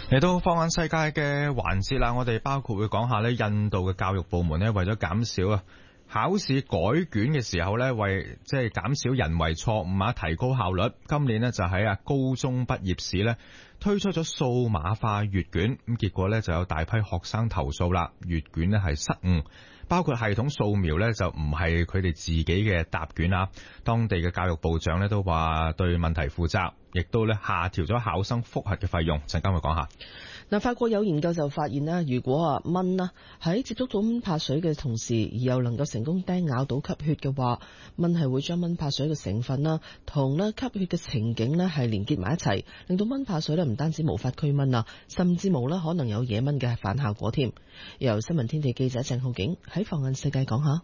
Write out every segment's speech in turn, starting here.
嚟到放眼世界嘅環節啦，我哋包括會講下印度嘅教育部門為咗減少考試改卷嘅時候為即係減少人為錯誤提高效率，今年就喺高中畢業試推出咗數碼化閱卷，咁結果就有大批學生投訴啦，閱卷係失誤，包括系統掃描就唔係佢哋自己嘅答卷啦。當地嘅教育部長都話對問題負責，亦都下調咗考生複核嘅費用。陣間會講下。 嗱，法國有研究就發現如果蚊喺接觸到蚊怕水嘅同時，而又能夠成功叮咬到吸血嘅話，蚊係會將蚊怕水嘅成分同吸血嘅情景係連結埋一齊，令到蚊怕水唔單止無法驅蚊甚至無可能有惹蚊嘅反效果添。由新聞天地記者鄭浩景喺放眼世界講下。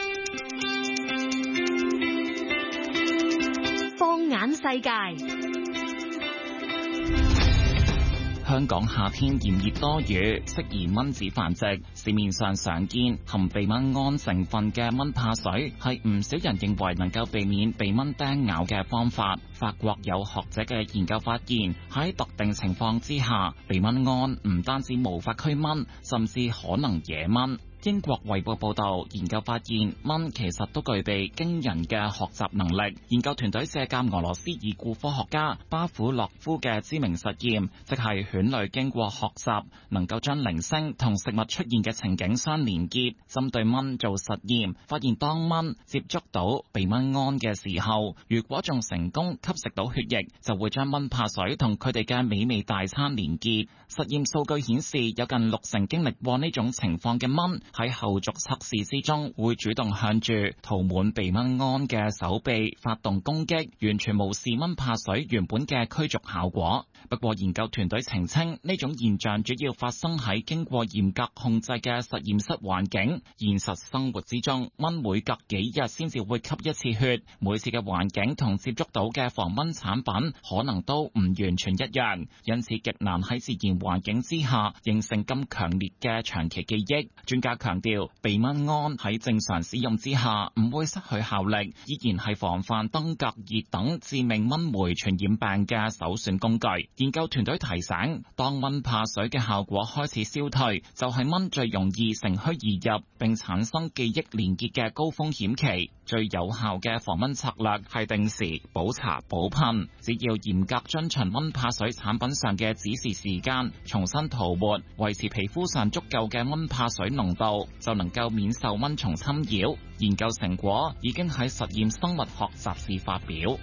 放眼世界。 香港夏天炎熱多雨，適宜蚊子繁殖。市面上常見含避蚊胺成分嘅蚊怕水，係唔少人認為能夠避免被蚊叮咬嘅方法。法國有學者嘅研究發現，喺特定情況之下，避蚊胺唔單止無法驅蚊，甚至可能惹蚊。英國衛報報道，研究發現蚊其實都具備驚人嘅學習能力。研究團隊借鑑俄羅斯已故科學家巴甫洛夫嘅知名實驗，即係犬類經過學習能夠將鈴聲同食物出現嘅情景相連結，針對蚊做實驗，發現當蚊接觸到避蚊胺嘅時候，如果仲成功吸食到血液，就會將蚊怕水同佢哋嘅美味大餐連結。實驗數據顯示，有近60%經歷過呢種情況嘅蚊喺後續測試之中，會主動向住塗滿避蚊胺嘅手臂發動攻擊，完全無視蚊怕水原本嘅驅逐效果。不過研究團隊澄清，呢種現象主要發生喺經過嚴格控制嘅實驗室環境。現實生活之中，蚊每隔幾日先至會吸一次血，每次嘅環境同接觸到嘅防蚊產品可能都唔完全一樣，因此極難喺自然環境之下形成咁強烈嘅長期記憶。專家強調，避蚊胺喺正常使用之下唔會失去效力，依然係防範登革熱等致命蚊媒傳染病嘅首選工具。研究團隊提醒，當蚊怕水嘅效果開始消退，就係蚊最容易乘虛而入並產生記憶連結嘅高風險期。最有效嘅防蚊策略係定時補搽補噴，只要嚴格遵循蚊怕水產品上嘅指示時間，重新塗抹，維持皮膚上足夠嘅蚊怕水濃度，就能夠免受蚊蟲侵擾。研究成果已經喺實驗生物學雜誌發表。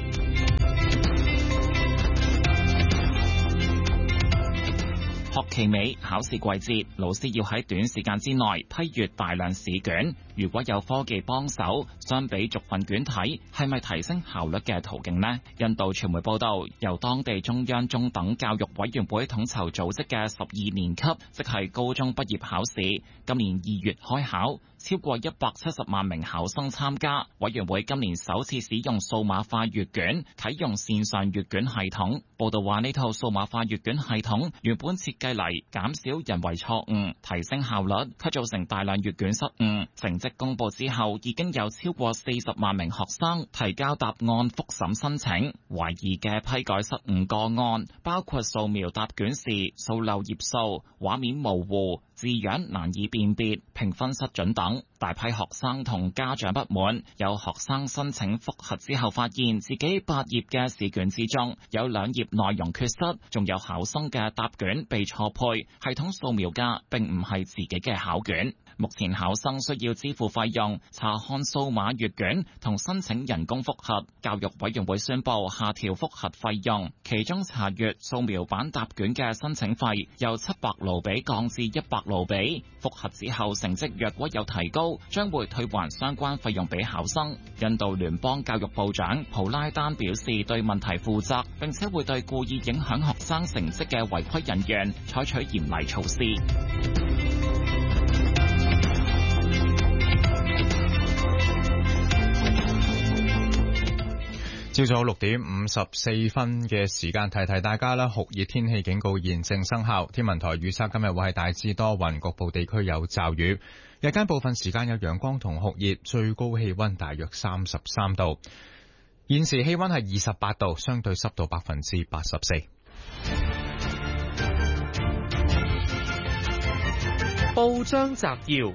學期尾考試季節，老師要喺短時間之內批閱大量試卷。如果有科技幫手，相比逐份卷睇，係咪提升效率嘅途徑呢？印度傳媒報道，由當地中央中等教育委員會統籌組織嘅12年級，即係高中畢業考試，今年2月開考，超過170萬名考生參加。委員會今年首次使用數碼化閱卷，啟用線上閱卷系統。報道話，呢套數碼化閱卷系統原本設計嚟減少人為錯誤，提升效率，卻造成大量閱卷失誤。成績公佈之後，已經有超過40萬名學生提交答案複審申請。懷疑嘅批改失誤個案包括掃描答卷時掃漏頁數、畫面模糊、字樣難以辨別、評分失準等。大批學生同家長不滿，有學生申請複核之後，發現自己8頁嘅試卷之中有2頁內容缺失，仲有考生嘅答卷被錯配，系統掃描嘅並唔係自己嘅考卷。目前考生需要支付費用，查看數碼閱卷同申請人工複核。教育委員會宣布下調複核費用，其中查閱掃描版答卷嘅申請費由700盧比降至100盧比。複核之後成績若果有提高，將會退還相關費用俾考生。印度聯邦教育部長普拉丹表示對問題負責，並且會對故意影響學生成績嘅違規人員採取嚴厲措施。 朝早6點54分嘅時間，提提大家啦，酷熱天氣警告現正生效。天文台預測今日會係大致多雲，局部地區有驟雨，日間部分時間有陽光同酷熱，最高氣溫大約33度。現時氣溫係28度，相對濕度84%。 報章摘要，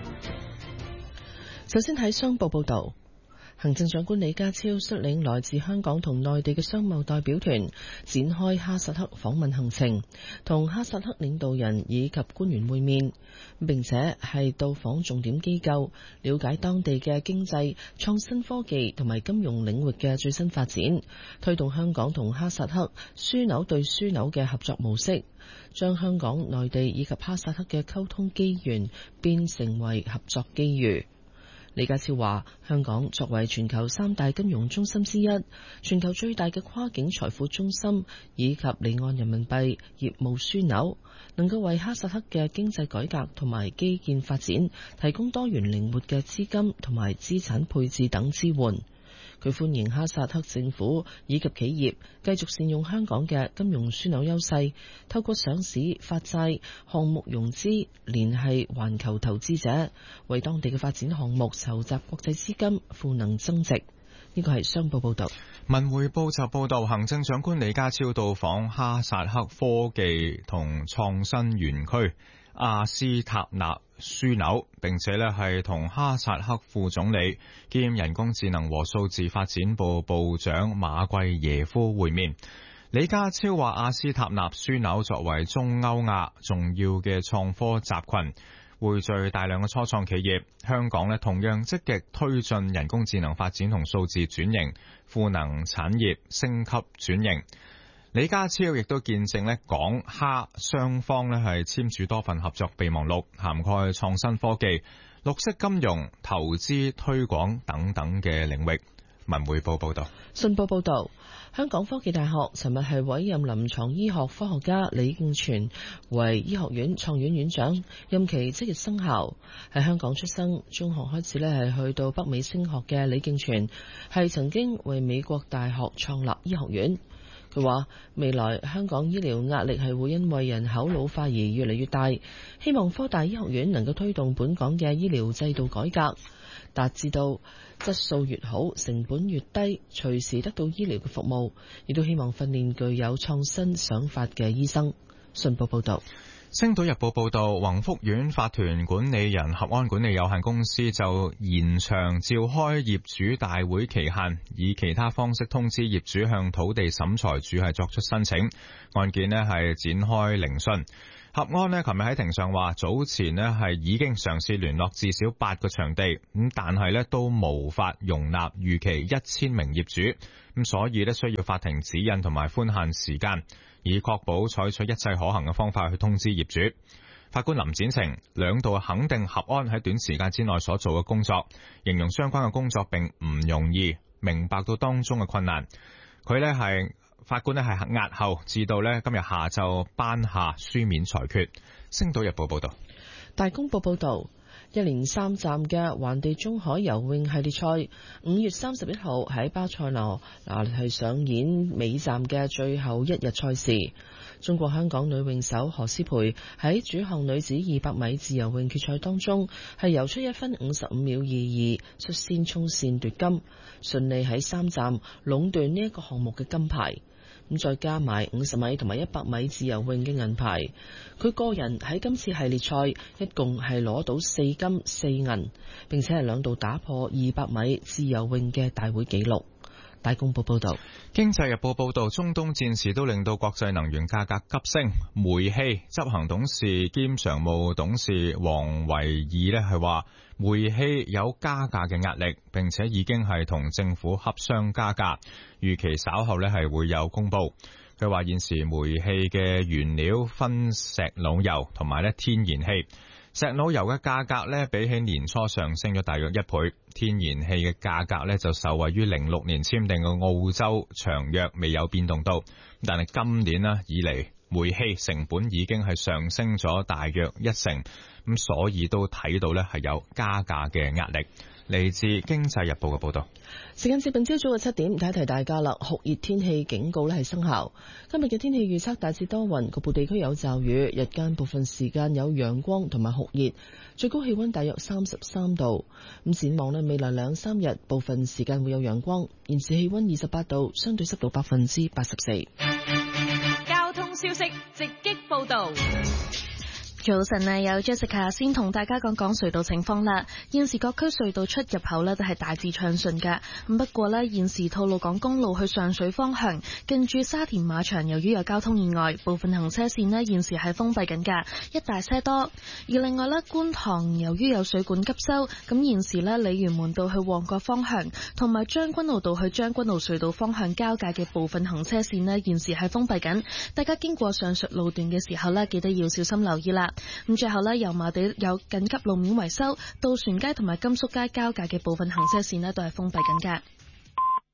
首先睇商報報道。行政長官李家超率領來自香港同內地嘅商貿代表團展開哈薩克訪問行程，同哈薩克領導人以及官員會面，並且係到訪重點機構，了解當地嘅經濟、創新科技同埋金融領域嘅最新發展，推動香港同哈薩克樞紐對樞紐嘅合作模式，將香港、內地以及哈薩克嘅溝通機緣變成為合作機遇。李家超話：香港作為全球3大金融中心之一，全球最大嘅跨境財富中心，以及離岸人民幣業務樞紐，能夠為哈薩克嘅經濟改革同埋基建發展提供多元靈活嘅資金同埋資產配置等支援。佢歡迎哈薩克政府以及企業繼續善用香港嘅金融樞紐優勢，透過上市、發債、項目融資，聯繫環球投資者，為當地嘅發展項目籌集國際資金，賦能增值。呢個係商報報導。 文匯報就報導，行政長官李家超到訪哈薩克科技同創新園區阿斯塔納樞紐，並且係同哈薩克副總理兼人工智能和數字發展部部長馬貴耶夫會面。李家超話：阿斯塔納樞紐作為中歐亞重要嘅創科集群，匯聚大量嘅初創企業。香港同樣積極推進人工智能發展同數字轉型，賦能產業升級轉型。李家超亦都見證港哈雙方係簽署多份合作備忘錄，涵蓋創新科技、綠色金融、投資推廣等等嘅領域。文匯報報道。 信報報道，香港科技大學尋日係委任臨床醫學科學家李敬全為醫學院創院院長，任期即日生效。喺香港出生，中學開始係去到北美升學嘅李敬全，係曾經為美國大學創立醫學院。佢話未來香港醫療壓力係會因為人口老化而越嚟越大，希望科大醫學院能夠推動本港嘅醫療制度改革，達至到質素越好、成本越低，隨時得到醫療嘅服務，亦都希望訓練具有創新想法嘅醫生。信報報道。 星島日報報道，宏福苑法團管理人合安管理有限公司就延長召開業主大會期限，以其他方式通知業主向土地審裁處係作出申請。案件係展開聆訊。合安琴日喺庭上話，早前係已經嘗試聯絡至少8個場地，但係都無法容納預期1000名業主，所以需要法庭指引同埋寬限時間，以確保採取一切可行嘅方法去通知業主。法官林展晴兩度肯定合安喺短時間之內所做嘅工作，形容相關嘅工作並唔容易，明白到當中嘅困難。法官係押後至到今日下晝頒下書面裁決。星島日報報道。 大公報報道，一連3站嘅環地中海游泳系列賽5月31號喺巴塞羅那係上演尾站嘅最後一日賽事。中國香港女泳手何詩蓓喺主項女子200米自由泳決賽當中係游出1分55秒22，率先衝線奪金，順利喺3站壟斷呢一個項目嘅金牌。咁再加埋50米同埋100米自由泳嘅銀牌，佢個人喺今次系列賽一共係攞到4金4銀，並且係2度打破200米自由泳嘅大會紀錄。大公報報道。 經濟日報報道，中東戰事都令到國際能源價格急升。煤氣執行董事兼常務董事黃維義係話，煤氣有加價嘅壓力，並且已經係同政府洽商加價，預期稍後係會有公布。佢話現時煤氣嘅原料分石榴油同埋天然氣。石榴油嘅價格比起年初上升咗大約1倍，天然氣嘅價格就受惠於06年簽訂嘅澳洲長約未有變動到，但係今年以嚟煤氣成本已經係上升咗大約1成，咁所以都睇到係有加價嘅壓力。嚟自經濟日報嘅報道。 時間接近朝早嘅7點，提一提大家啦，酷熱天氣警告係生效。今日嘅天氣預測大致多雲，局部地區有驟雨，日間部分時間有陽光同埋酷熱，最高氣溫大約33度。咁展望未來2-3日，部分時間會有陽光。現時氣溫28度，相對濕度84%。 交通消息直擊報道。 早晨啊，有 Jessica 先同大家講隧道情況啦。現時各區隧道出入口呢都係大致暢順㗎。不過呢，現時吐露港公路去上水方向近住沙田馬場，由於有交通意外，部分行車線呢現時係封閉緊㗎，一大車多。而另外呢，觀塘由於有水管急修，咁現時呢，鯉魚門道去旺角方向同埋將軍澳道去將軍澳隧道方向交界嘅部分行車線呢現時係封閉緊。大家經過上述路段嘅時候呢，記得要小心留意啦。咁最後呢，油麻地有緊急路面維修，渡船街同埋甘肅街交界嘅部分行車線呢都係封閉緊㗎。